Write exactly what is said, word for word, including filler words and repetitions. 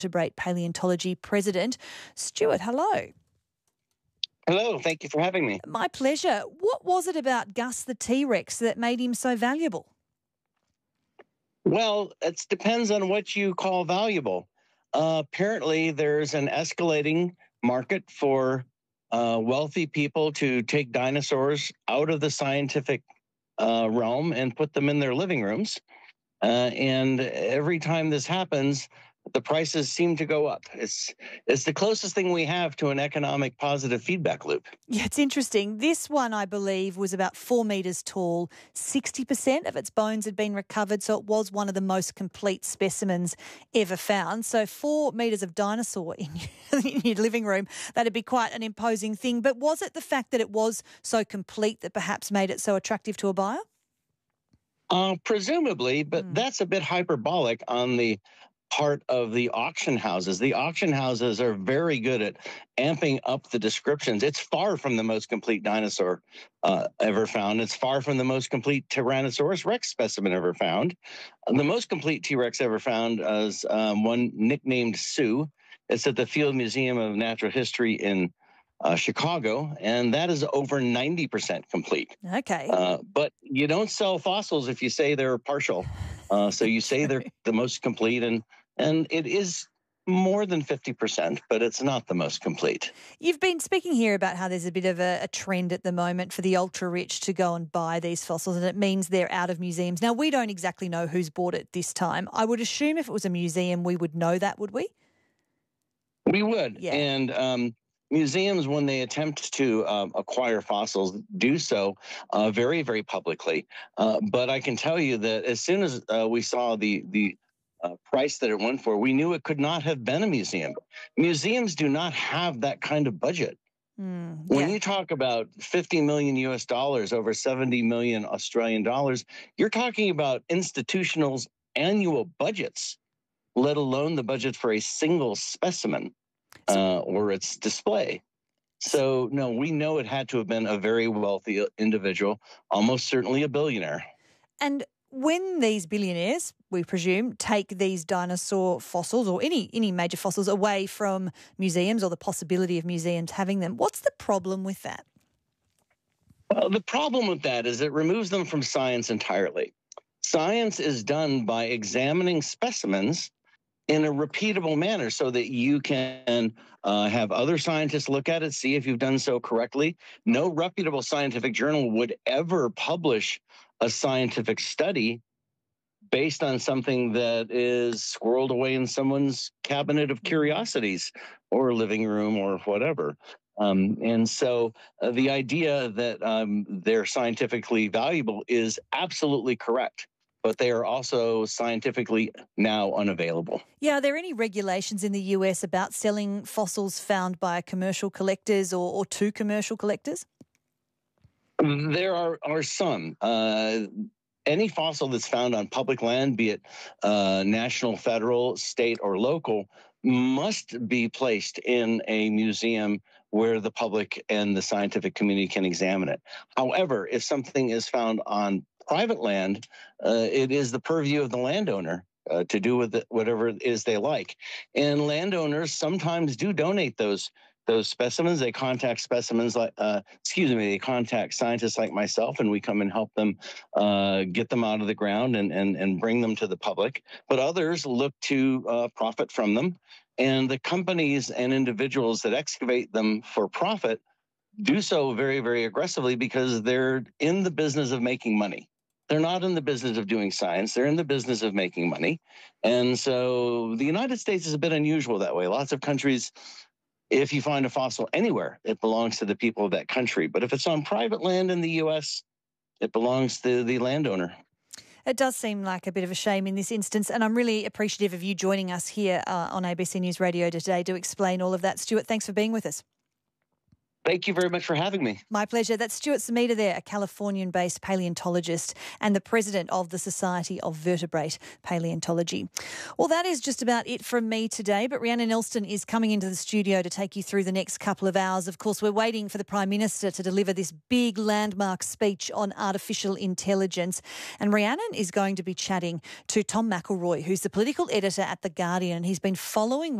Vertebrate Paleontology President. Stuart, hello. Hello, thank you for having me. My pleasure. What was it about Gus the T-Rex that made him so valuable? Well, it depends on what you call valuable. Uh, apparently, there's an escalating market for uh, wealthy people to take dinosaurs out of the scientific uh, realm and put them in their living rooms. Uh, and every time this happens, the prices seem to go up. It's it's the closest thing we have to an economic positive feedback loop. Yeah, it's interesting. This one, I believe, was about four metres tall. sixty percent of its bones had been recovered, so it was one of the most complete specimens ever found. So four metres of dinosaur in your, in your living room, that'd be quite an imposing thing. But was it the fact that it was so complete that perhaps made it so attractive to a buyer? Uh, presumably, but Mm. that's a bit hyperbolic on the part of the auction houses. The auction houses are very good at amping up the descriptions. It's far from the most complete dinosaur uh, ever found. It's far from the most complete Tyrannosaurus Rex specimen ever found. The most complete T-Rex ever found is um, one nicknamed Sue. It's at the Field Museum of Natural History in uh, Chicago, and that is over ninety percent complete. Okay. Uh, but you don't sell fossils if you say they're partial. Uh, so you say they're the most complete, and and it is more than fifty percent, but it's not the most complete. You've been speaking here about how there's a bit of a, a trend at the moment for the ultra-rich to go and buy these fossils, and it means they're out of museums. Now, we don't exactly know who's bought it this time. I would assume if it was a museum, we would know that, would we? We would. Yeah. And um, museums, when they attempt to um, acquire fossils, do so uh, very, very publicly. Uh, but I can tell you that as soon as uh, we saw the the uh, price that it went for, we knew it could not have been a museum. Museums do not have that kind of budget. Mm, When yeah. you talk about fifty million U S dollars, over seventy million Australian dollars, you're talking about institutionals' annual budgets, let alone the budget for a single specimen uh, or its display. So, no, we know it had to have been a very wealthy individual, almost certainly a billionaire. And when these billionaires, we presume, take these dinosaur fossils or any any major fossils away from museums or the possibility of museums having them, what's the problem with that? Well, the problem with that is it removes them from science entirely. Science is done by examining specimens in a repeatable manner so that you can uh, have other scientists look at it, see if you've done so correctly. No reputable scientific journal would ever publish a scientific study based on something that is squirreled away in someone's cabinet of curiosities or living room or whatever. Um, and so uh, the idea that um, they're scientifically valuable is absolutely correct, but they are also scientifically now unavailable. Yeah, are there any regulations in the U S about selling fossils found by commercial collectors or, or to commercial collectors? There are, are some. Uh, any fossil that's found on public land, be it uh, national, federal, state, or local, must be placed in a museum where the public and the scientific community can examine it. However, if something is found on private land, uh, it is the purview of the landowner uh, to do with it whatever it is they like. And landowners sometimes do donate those those specimens. They contact specimens like, uh, excuse me, they contact scientists like myself, and we come and help them uh, get them out of the ground and, and, and bring them to the public. But others look to uh, profit from them. And the companies and individuals that excavate them for profit do so very, very aggressively because they're in the business of making money. They're not in the business of doing science. They're in the business of making money. And so the United States is a bit unusual that way. Lots of countries, if you find a fossil anywhere, it belongs to the people of that country. But if it's on private land in the U S, it belongs to the landowner. It does seem like a bit of a shame in this instance, and I'm really appreciative of you joining us here uh, on A B C News Radio today to explain all of that. Stuart, thanks for being with us. Thank you very much for having me. My pleasure. That's Stuart Samita there, a Californian-based paleontologist and the president of the Society of Vertebrate Paleontology. Well, that is just about it from me today, but Rhiannon Elston is coming into the studio to take you through the next couple of hours. Of course, we're waiting for the Prime Minister to deliver this big landmark speech on artificial intelligence, and Rhiannon is going to be chatting to Tom McElroy, who's the political editor at The Guardian, and he's been following